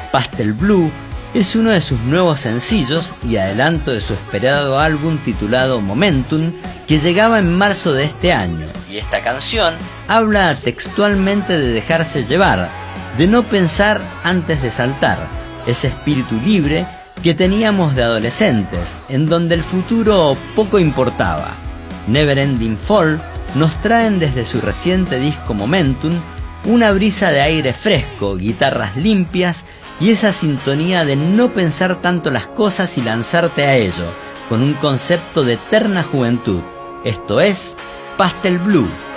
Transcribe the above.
Pastel Blue es uno de sus nuevos sencillos y adelanto de su esperado álbum titulado Momentum, que llegaba en marzo de este año. Y esta canción habla textualmente de dejarse llevar, de no pensar antes de saltar, ese espíritu libre que teníamos de adolescentes, en donde el futuro poco importaba. Neverending Fall nos traen desde su reciente disco Momentum una brisa de aire fresco, guitarras limpias y esa sintonía de no pensar tanto las cosas y lanzarte a ello, con un concepto de eterna juventud. Esto es Pastel Blue.